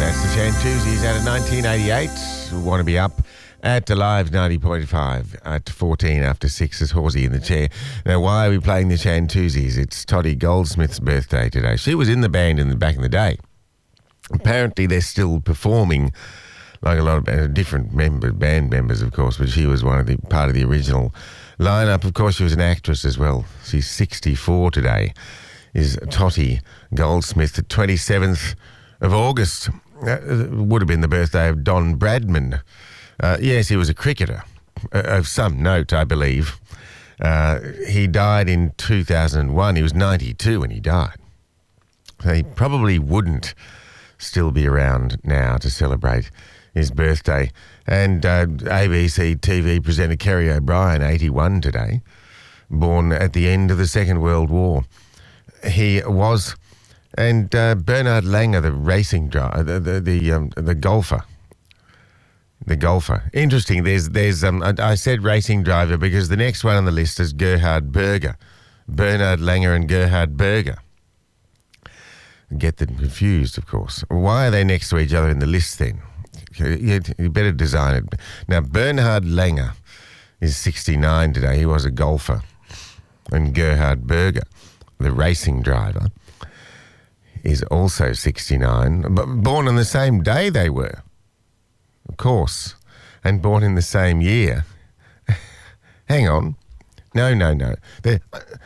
That's the Chantusies out of 1988. Want to be up at Alive 90.5 at 14 after 6 is Horsey in the chair. Now, why are we playing the Chantusies? It's Toddy Goldsmith's birthday today. She was in the band back in the day. Apparently, they're still performing, like a lot of different band members, of course, but she was part of the original lineup. Of course, she was an actress as well. She's 64 today. Is Toddy Goldsmith, the 27th of August. That would have been the birthday of Don Bradman. Yes, he was a cricketer of some note, I believe. He died in 2001. He was 92 when he died. So he probably wouldn't still be around now to celebrate his birthday. And ABC TV presenter Kerry O'Brien, 81 today, born at the end of the Second World War. He was, and Bernhard Langer, the racing driver, the golfer. The golfer. Interesting. There's I said racing driver because the next one on the list is Gerhard Berger. Bernhard Langer and Gerhard Berger. Get them confused, of course. Why are they next to each other in the list then? You better design it. Now, Bernhard Langer is 69 today. He was a golfer. And Gerhard Berger, the racing driver, is also 69. But born on the same day they were. Of course. And born in the same year. Hang on. No. There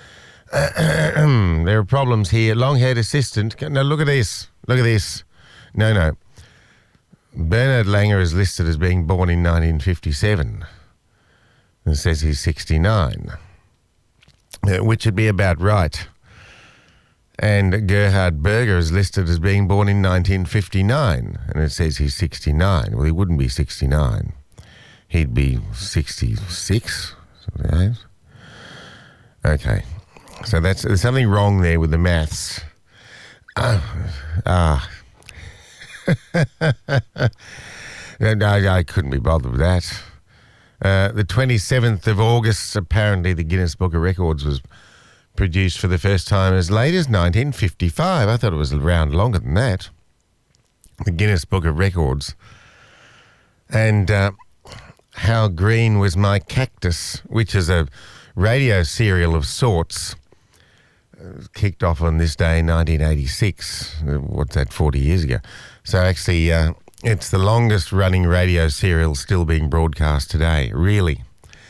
are problems here. Long-haired assistant. No, look at this. No. Bernhard Langer is listed as being born in 1957. It says he's 69. Which would be about right. And Gerhard Berger is listed as being born in 1959, and it says he's 69. Well, he wouldn't be 69. He'd be 66. Okay. So there's something wrong there with the maths. No, I couldn't be bothered with that. The 27th of August, apparently the Guinness Book of Records was produced for the first time as late as 1955. I thought it was around longer than that. The Guinness Book of Records. And How Green Was My Cactus, which is a radio serial of sorts, kicked off on this day in 1986. What's that, 40 years ago? So actually, it's the longest running radio serial still being broadcast today, really.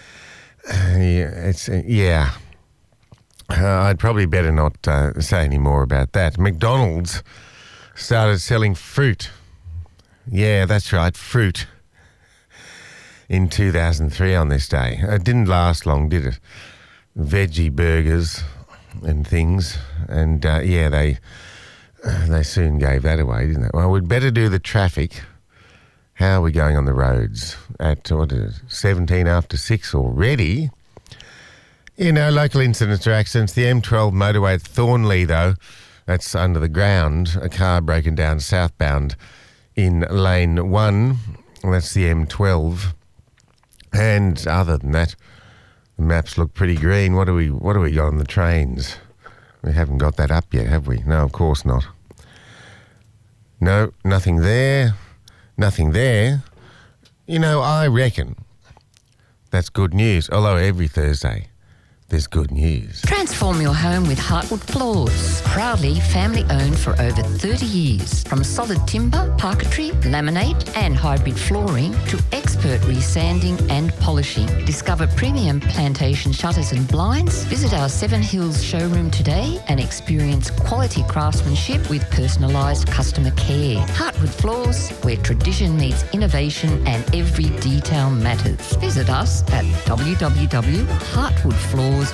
I'd probably better not say any more about that. McDonald's started selling fruit. Yeah, that's right, fruit. In 2003 on this day. It didn't last long, did it? Veggie burgers and things. And, they soon gave that away, didn't they? Well, we'd better do the traffic. How are we going on the roads? At, 17 after 6 already? Local incidents or accidents. The M12 motorway at Thornley, though, that's under the ground. A car broken down southbound in lane 1. That's the M12. And other than that, the maps look pretty green. What do we got on the trains? We haven't got that up yet, have we? No, of course not. No, nothing there. Nothing there. I reckon that's good news. Although every Thursday there's good news. Transform your home with Heartwood Floors. Proudly family owned for over 30 years. From solid timber, parquetry, laminate and hybrid flooring to expert resanding and polishing. Discover premium plantation shutters and blinds. Visit our Seven Hills showroom today and experience quality craftsmanship with personalised customer care. Heartwood Floors, where tradition meets innovation and every detail matters. Visit us at www.heartwoodfloors.com.au.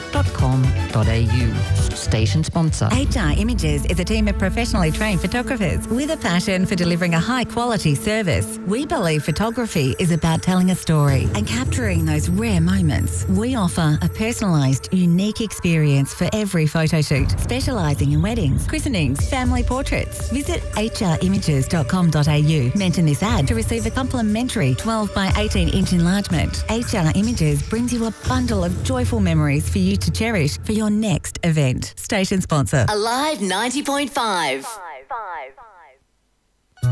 Station sponsor. HR Images is a team of professionally trained photographers with a passion for delivering a high-quality service. We believe photography is about telling a story and capturing those rare moments. We offer a personalised, unique experience for every photo shoot, specialising in weddings, christenings, family portraits. Visit hrimages.com.au. Mention this ad to receive a complimentary 12 by 18-inch enlargement. HR Images brings you a bundle of joyful memories for you to cherish for your next event. Station sponsor. Alive 90.5.